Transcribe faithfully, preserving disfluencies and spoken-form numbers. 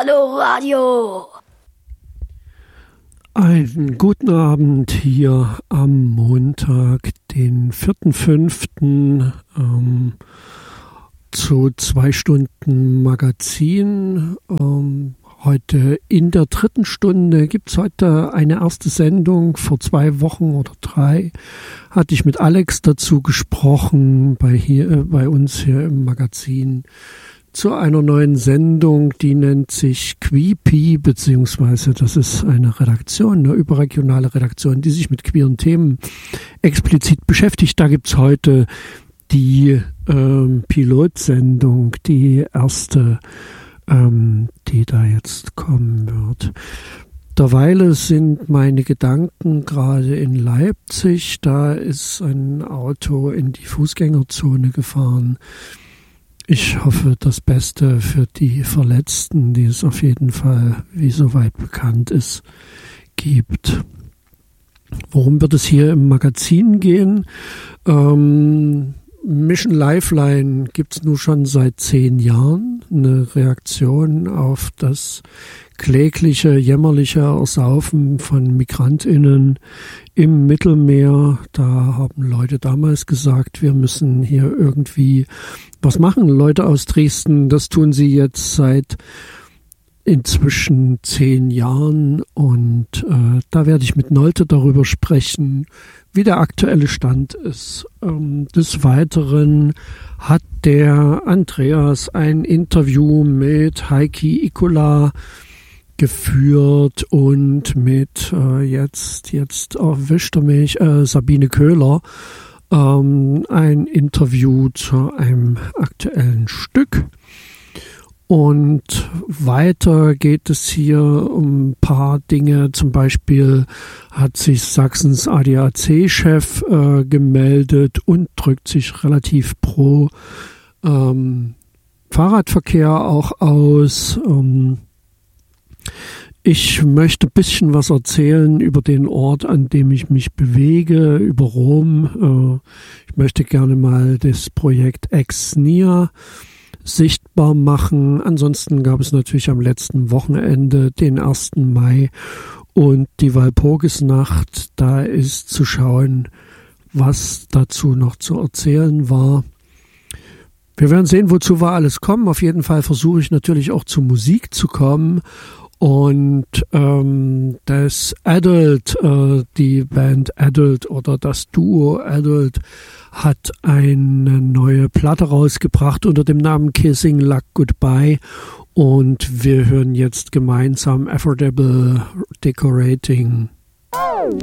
Autoradio. Einen guten Abend hier am Montag, den vierten fünften Ähm, zu zwei Stunden Magazin. Ähm, heute in der dritten Stunde gibt es heute eine erste Sendung. Vor zwei Wochen oder drei hatte ich mit Alex dazu gesprochen, bei, hier, äh, bei uns hier im Magazin, zu einer neuen Sendung, die nennt sich Queepy, beziehungsweise das ist eine Redaktion, eine überregionale Redaktion, die sich mit queeren Themen explizit beschäftigt. Da gibt's heute die ähm, Pilotsendung, die erste, ähm, die da jetzt kommen wird. Derweil sind meine Gedanken gerade in Leipzig. Da ist ein Auto in die Fußgängerzone gefahren. Ich hoffe, das Beste für die Verletzten, die es auf jeden Fall, wie soweit bekannt ist, gibt. Worum wird es hier im Magazin gehen? Ähm, Mission Lifeline gibt es nun schon seit zehn Jahren. Eine Reaktion auf das klägliche, jämmerliche Ersaufen von MigrantInnen im Mittelmeer. Da haben Leute damals gesagt, wir müssen hier irgendwie was machen. Leute aus Dresden, das tun sie jetzt seit inzwischen zehn Jahren. Und äh, da werde ich mit Nolte darüber sprechen, wie der aktuelle Stand ist. Ähm, des Weiteren hat der Andreas ein Interview mit Heikki Ickula geführt und mit äh, jetzt jetzt erwischt er mich äh, Sabine Köhler ähm, ein Interview zu einem aktuellen Stück. Und weiter geht es hier um ein paar Dinge. Zum Beispiel hat sich Sachsens A D A C-Chef äh, gemeldet und drückt sich relativ pro ähm, Fahrradverkehr auch aus. Ähm, Ich möchte ein bisschen was erzählen über den Ort, an dem ich mich bewege, über Rom. Ich möchte gerne mal das Projekt Ex Nia sichtbar machen. Ansonsten gab es natürlich am letzten Wochenende den ersten Mai und die Walpurgisnacht. Da ist zu schauen, was dazu noch zu erzählen war. Wir werden sehen, wozu wir alles kommen. Auf jeden Fall versuche ich natürlich auch zur Musik zu kommen. Und ähm, das Adult, äh, die Band Adult oder das Duo Adult hat eine neue Platte rausgebracht unter dem Namen Kissing Luck Goodbye. Und wir hören jetzt gemeinsam Affordable Decorating.